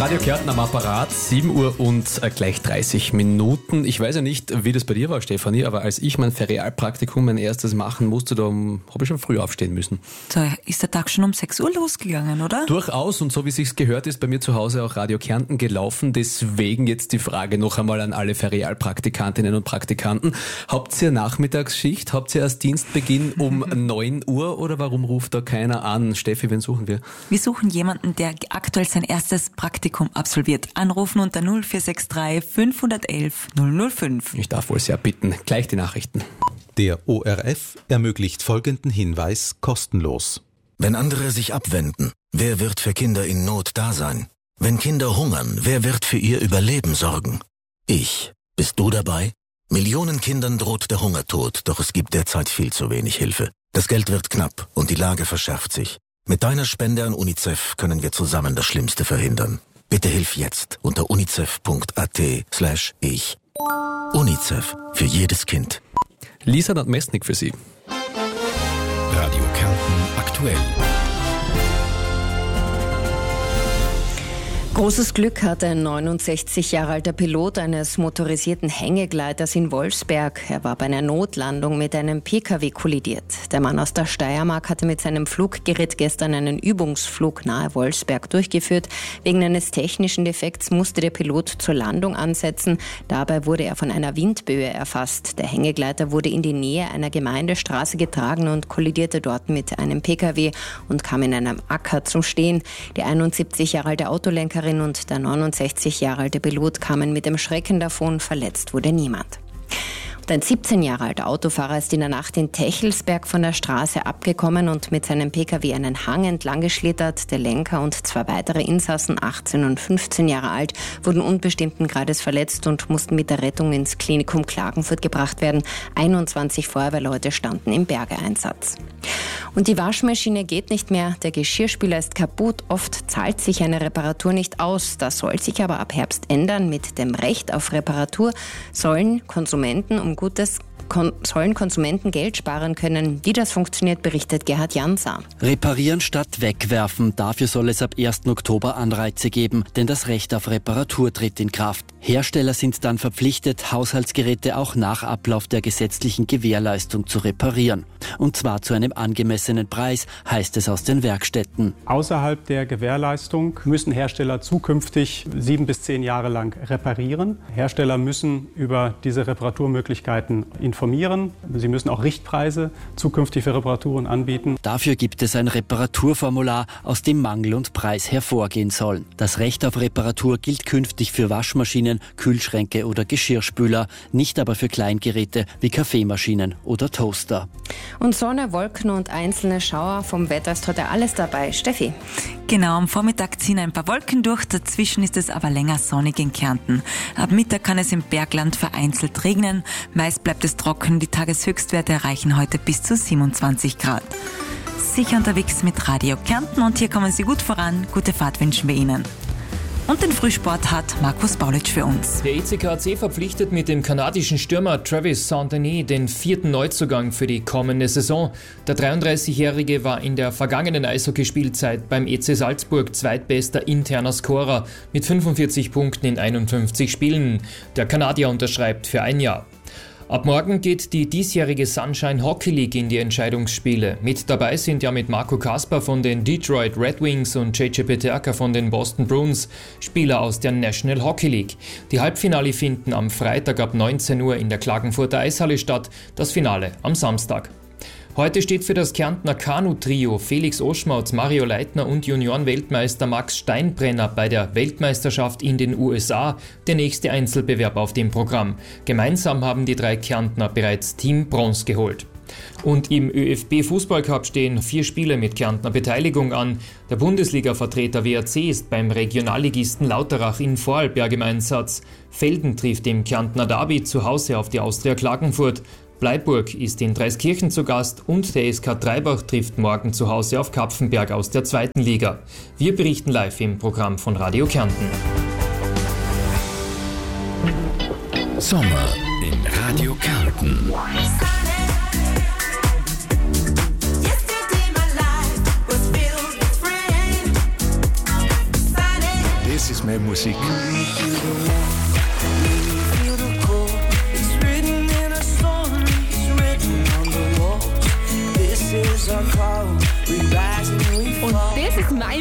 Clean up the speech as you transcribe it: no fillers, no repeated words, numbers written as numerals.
Radio Kärnten am Apparat, 7 Uhr und gleich 30 Minuten. Ich weiß ja nicht, wie das bei dir war, Stefanie, aber als ich mein Ferialpraktikum, mein erstes machen musste, da habe ich schon früh aufstehen müssen. Da ist der Tag schon um 6 Uhr losgegangen, oder? Durchaus, und so wie es sich gehört, ist bei mir zu Hause auch Radio Kärnten gelaufen. Deswegen jetzt die Frage noch einmal an alle Ferialpraktikantinnen und Praktikanten. Habt ihr Nachmittagsschicht? Habt ihr erst Dienstbeginn um 9 Uhr oder warum ruft da keiner an? Steffi, wen suchen wir? Wir suchen jemanden, der aktuell sein erstes Praktikum absolviert. Anrufen unter 0463 511 005. Ich darf wohl sehr bitten. Gleich die Nachrichten. Der ORF ermöglicht folgenden Hinweis kostenlos. Wenn andere sich abwenden, wer wird für Kinder in Not da sein? Wenn Kinder hungern, wer wird für ihr Überleben sorgen? Ich. Bist du dabei? Millionen Kindern droht der Hungertod, doch es gibt derzeit viel zu wenig Hilfe. Das Geld wird knapp und die Lage verschärft sich. Mit deiner Spende an UNICEF können wir zusammen das Schlimmste verhindern. Bitte hilf jetzt unter unicef.at/ich. UNICEF für jedes Kind. Lisa Nadmesnik für Sie. Radio Kärnten aktuell. Großes Glück hatte ein 69 Jahre alter Pilot eines motorisierten Hängegleiters in Wolfsberg. Er war bei einer Notlandung mit einem Pkw kollidiert. Der Mann aus der Steiermark hatte mit seinem Fluggerät gestern einen Übungsflug nahe Wolfsberg durchgeführt. Wegen eines technischen Defekts musste der Pilot zur Landung ansetzen. Dabei wurde er von einer Windböe erfasst. Der Hängegleiter wurde in die Nähe einer Gemeindestraße getragen und kollidierte dort mit einem Pkw und kam in einem Acker zum Stehen. Die 71 Jahre alte Autolenkerin und der 69 Jahre alte Pilot kamen mit dem Schrecken davon, verletzt wurde niemand. Und ein 17 Jahre alter Autofahrer ist in der Nacht in Techelsberg von der Straße abgekommen und mit seinem Pkw einen Hang entlang geschlittert. Der Lenker und 2 weitere Insassen, 18 und 15 Jahre alt, wurden unbestimmten Grades verletzt und mussten mit der Rettung ins Klinikum Klagenfurt gebracht werden. 21 Feuerwehrleute standen im Bergeeinsatz. Und die Waschmaschine geht nicht mehr, der Geschirrspüler ist kaputt, oft zahlt sich eine Reparatur nicht aus. Das soll sich aber ab Herbst ändern. Mit dem Recht auf Reparatur sollen Konsumenten Geld sparen können. Wie das funktioniert, berichtet Gerhard Jansa. Reparieren statt wegwerfen. Dafür soll es ab 1. Oktober Anreize geben, denn das Recht auf Reparatur tritt in Kraft. Hersteller sind dann verpflichtet, Haushaltsgeräte auch nach Ablauf der gesetzlichen Gewährleistung zu reparieren. Und zwar zu einem angemessenen Preis, heißt es aus den Werkstätten. Außerhalb der Gewährleistung müssen Hersteller zukünftig 7 bis 10 Jahre lang reparieren. Hersteller müssen über diese Reparaturmöglichkeiten informieren. Sie müssen auch Richtpreise zukünftig für Reparaturen anbieten. Dafür gibt es ein Reparaturformular, aus dem Mangel und Preis hervorgehen sollen. Das Recht auf Reparatur gilt künftig für Waschmaschinen, Kühlschränke oder Geschirrspüler, nicht aber für Kleingeräte wie Kaffeemaschinen oder Toaster. Und Sonne, Wolken und einzelne Schauer, vom Wetter ist heute alles dabei. Steffi? Genau, am Vormittag ziehen ein paar Wolken durch, dazwischen ist es aber länger sonnig in Kärnten. Ab Mittag kann es im Bergland vereinzelt regnen, meist bleibt es trocken, die Tageshöchstwerte erreichen heute bis zu 27 Grad. Sicher unterwegs mit Radio Kärnten und hier kommen Sie gut voran, gute Fahrt wünschen wir Ihnen. Und den Frühsport hat Markus Baulitsch für uns. Der ECKC verpflichtet mit dem kanadischen Stürmer Travis Saint-Denis den 4. Neuzugang für die kommende Saison. Der 33-Jährige war in der vergangenen Eishockeyspielzeit beim EC Salzburg zweitbester interner Scorer mit 45 Punkten in 51 Spielen. Der Kanadier unterschreibt für ein Jahr. Ab morgen geht die diesjährige Sunshine Hockey League in die Entscheidungsspiele. Mit dabei sind ja mit Marco Kasper von den Detroit Red Wings und JJ Peterka von den Boston Bruins Spieler aus der National Hockey League. Die Halbfinale finden am Freitag ab 19 Uhr in der Klagenfurter Eishalle statt, das Finale am Samstag. Heute steht für das Kärntner Kanu-Trio Felix Oschmautz, Mario Leitner und Junioren-Weltmeister Max Steinbrenner bei der Weltmeisterschaft in den USA der nächste Einzelbewerb auf dem Programm. Gemeinsam haben die 3 Kärntner bereits Team Bronze geholt. Und im ÖFB-Fußballcup stehen 4 Spiele mit Kärntner Beteiligung an. Der Bundesliga-Vertreter WRC ist beim Regionalligisten Lauterach in Vorarlberg im Einsatz. Velden trifft im Kärntner Derby zu Hause auf die Austria Klagenfurt. Bleiburg ist in Dreiskirchen zu Gast und der SK Treibach trifft morgen zu Hause auf Kapfenberg aus der 2. Liga. Wir berichten live im Programm von Radio Kärnten. Sommer in Radio Kärnten. Das ist meine Musik. Und das ist meine